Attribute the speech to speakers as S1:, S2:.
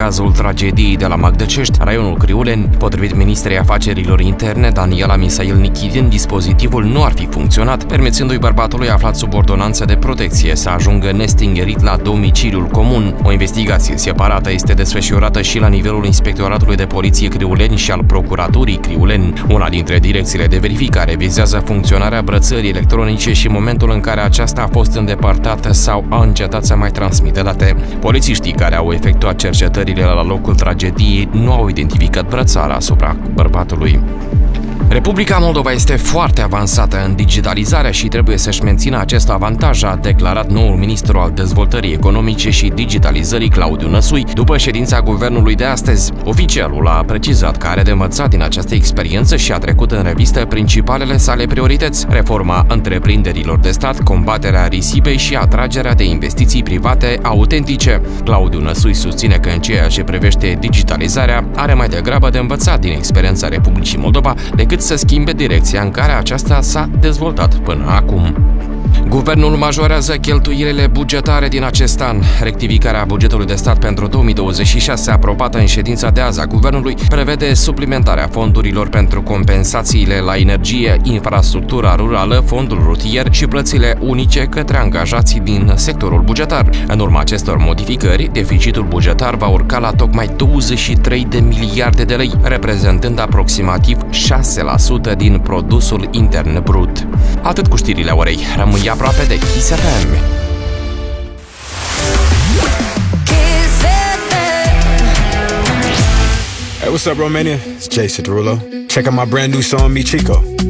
S1: cazul tragediei de la Magdăcești, raionul Criuleni. Potrivit ministrei afacerilor interne, Daniela Misail Nichidin, dispozitivul nu ar fi funcționat, permițându-i bărbatului aflat sub ordonanță de protecție să ajungă nestingerit la domiciliul comun. O investigație separată este desfășurată și la nivelul Inspectoratului de Poliție Criuleni și al Procuraturii Criuleni. Una dintre direcțiile de verificare vizează funcționarea brățării electronice și momentul în care aceasta a fost îndepărtată sau a încetat să mai transmită date. Polițiștii care au efectuat cercetările la locul tragediei nu au identificat brățara asupra bărbatului. Republica Moldova este foarte avansată în digitalizarea și trebuie să-și mențină acest avantaj, a declarat noul ministru al dezvoltării economice și digitalizării, Claudiu Năsui, după ședința guvernului de astăzi. Oficialul a precizat că are de învățat din această experiență și a trecut în revistă principalele sale priorități: reforma întreprinderilor de stat, combaterea risipei și atragerea de investiții private autentice. Claudiu Năsui susține că în ceea ce privește digitalizarea are mai degrabă de învățat din experiența Republicii Moldova decât să schimbe direcția în care aceasta s-a dezvoltat până acum. Guvernul majorează cheltuielile bugetare din acest an. Rectificarea bugetului de stat pentru 2026, aprobată în ședința de azi a Guvernului, prevede suplimentarea fondurilor pentru compensațiile la energie, infrastructura rurală, fondul rutier și plățile unice către angajații din sectorul bugetar. În urma acestor modificări, deficitul bugetar va urca la tocmai 23 de miliarde de lei, reprezentând aproximativ 6% din produsul intern brut. Atât cu știrile orei. Rămâi aproape de Kiss FM.
S2: Hey, what's up, Romania? It's Jason Derulo. Check out my brand new song, Mi Chico.